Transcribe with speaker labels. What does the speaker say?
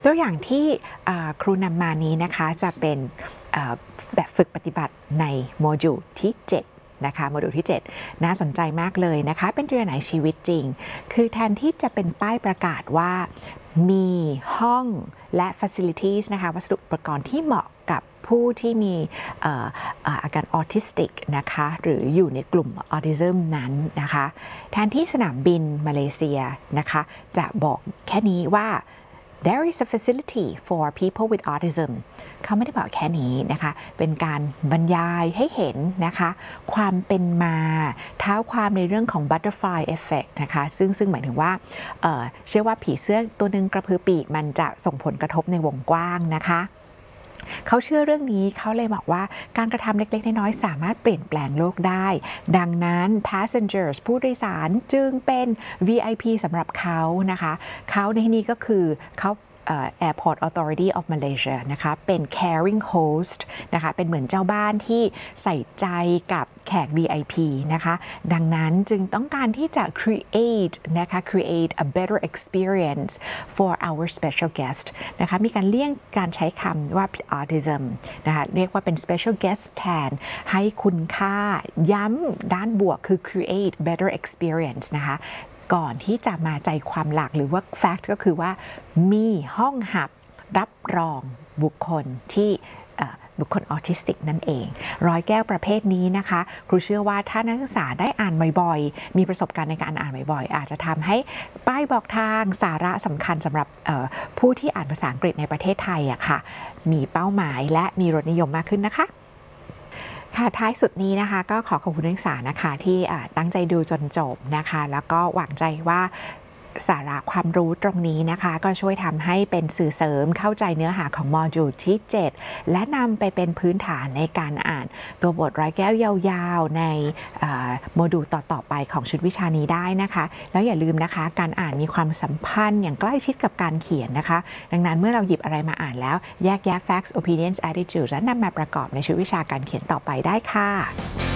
Speaker 1: ตัวอย่างที่ครูนำมานี้นะคะจะเป็นแบบฝึกปฏิบัติในโมดูลที่7นะคะโมดูลที่7น่าสนใจมากเลยนะคะเป็นตัวอย่างในชีวิตจริงคือแทนที่จะเป็นป้ายประกาศว่ามีห้องและ facilities นะคะวัสดุอุปกรณ์ที่เหมาะกับผู้ที่มีอาการออทิสติกนะคะหรืออยู่ในกลุ่มออทิซึมนั้นนะคะแทนที่สนามบินมาเลเซียนะคะจะบอกแค่นี้ว่าThere is a facility for people with autism เขาไม่ได้บอกแค่นี้นะคะเป็นการบรรยายให้เห็นนะคะความเป็นมาเท้าความในเรื่องของ butterfly effect นะคะซึ่งหมายถึงว่าเชื่อว่าผีเสื้อตัวหนึ่งกระพือปีกมันจะส่งผลกระทบในวงกว้างนะคะเขาเชื่อเรื่องนี้เขาเลยบอกว่าการกระทำเล็กๆน้อยๆสามารถเปลี่ยนแปลงโลกได้ดังนั้น passengers ผู้โดยสารจึงเป็น VIP สำหรับเขานะคะเขาในที่นี้ก็คือเขา Airport Authority of Malaysia นะคะเป็น caring host นะคะเป็นเหมือนเจ้าบ้านที่ใส่ใจกับแขก VIP นะคะดังนั้นจึงต้องการที่จะ create a better experience for our special guest นะคะมีการเลี่ยงการใช้คำว่า autism นะคะเรียกว่าเป็น special guest แทนให้คุณค่าย้ำด้านบวกคือ create better experience นะคะก่อนที่จะมาใจความหลักหรือว่า fact ก็คือว่ามีห้องหับรับรองบุคคลที่บุคคลออทิสติกนั่นเอง100 แก้วประเภทนี้นะคะครูเชื่อว่าถ้านักศึกษาได้อ่านบ่อยๆมีประสบการณ์ในการอ่านบ่อยๆอาจจะทำให้ป้ายบอกทางสาระสำคัญสำหรับผู้ที่อ่านภาษาอังกฤษในประเทศไทยอะค่ะมีเป้าหมายและมีรสนิยมมากขึ้นนะคะค่ะท้ายสุดนี้นะคะก็ขอบคุณนักศึกษานะคะที่ตั้งใจดูจนจบนะคะแล้วก็หวังใจว่าสาระความรู้ตรงนี้นะคะก็ช่วยทำให้เป็นสื่อเสริมเข้าใจเนื้อหาของโมดูลที่7และนำไปเป็นพื้นฐานในการอ่านตัวบทร้อยแก้วยาวๆในโมดูลต่อๆไปของชุดวิชานี้ได้นะคะแล้วอย่าลืมนะคะการอ่านมีความสัมพันธ์อย่างใกล้ชิดกับการเขียนนะคะดังนั้นเมื่อเราหยิบอะไรมาอ่านแล้วแยกแยะ facts opinions attitudes และนำมาประกอบในชุดวิชาการเขียนต่อไปได้ค่ะ